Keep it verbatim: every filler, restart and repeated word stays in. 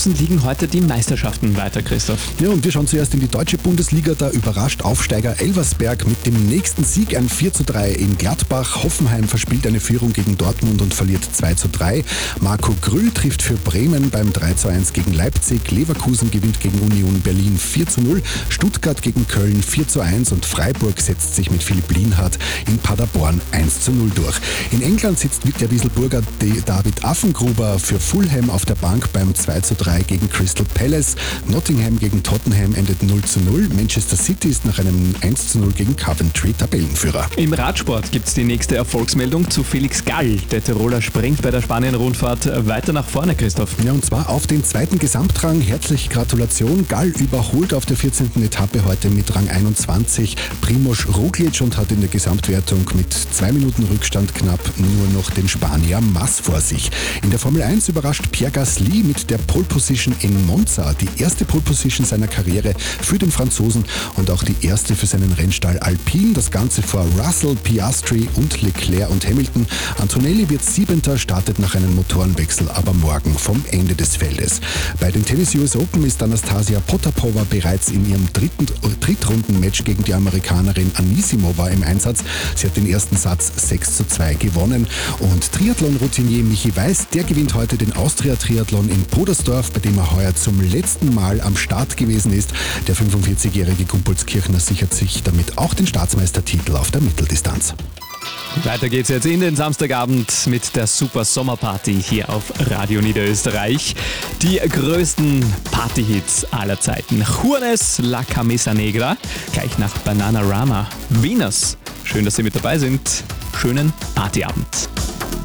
draußen liegen heute die Meisterschaften weiter, Christoph. Ja, und wir schauen zuerst in die deutsche Bundesliga. Da überrascht Aufsteiger Elversberg mit dem nächsten Sieg, ein vier zu drei in Gladbach. Hoffenheim verspielt eine Führung gegen Dortmund und verliert zwei zu drei. Marco Grüll trifft für Bremen beim drei zu eins gegen Leipzig. Leverkusen gewinnt gegen Union Berlin vier zu null. Stuttgart gegen Köln vier zu eins und Freiburg setzt sich mit Philipp Lienhardt in Paderborn eins zu null durch. In England sitzt der Wieselburger David Affengruber für Fulham auf der Bank beim zwei zu drei gegen Crystal Palace. Nottingham gegen Tottenham endet null zu null. Manchester City ist nach einem eins zu null gegen Coventry Tabellenführer. Im Radsport gibt es die nächste Erfolgsmeldung zu Felix Gall. Der Tiroler springt bei der Spanien-Rundfahrt weiter nach vorne, Christoph. Ja, und zwar auf den zweiten Gesamtrang. Herzliche Gratulation. Gall überholt auf der vierzehnten Etappe heute mit Rang einundzwanzig Primož Roglič und hat in der Gesamtwertung mit zwei Minuten Rückstand knapp nur noch den Spanier Mas vor sich. In der Formel eins überrascht Pierre Gasly mit der Pole Position in Monza. Die erste Pole Position seiner Karriere für den Franzosen und auch die erste für seinen Rennstall Alpine. Das Ganze vor Russell, Piastri und Leclerc und Hamilton. Antonelli wird Siebenter, startet nach einem Motorenwechsel aber morgen vom Ende des Feldes. Bei den Tennis U S Open ist Anastasia Potapova bereits in ihrem dritten Drittrunden-Match gegen die Amerikanerin Anisimova im Einsatz. Sie hat den ersten Satz sechs zu zwei gewonnen. Und Triathlon-Routinier Michi Weiß, der gewinnt heute den Austria-Triathlon in Podersdorf, bei dem er heuer zum letzten Mal am Start gewesen ist. Der fünfundvierzigjährige Gumpolskirchner sichert sich damit auch den Staatsmeistertitel auf der Mitteldistanz. Weiter geht's jetzt in den Samstagabend mit der Super Sommerparty hier auf Radio Niederösterreich. Die größten Partyhits aller Zeiten. Juanes, La Camisa Negra, gleich nach Bananarama. Venus, schön, dass Sie mit dabei sind. Schönen Partyabend.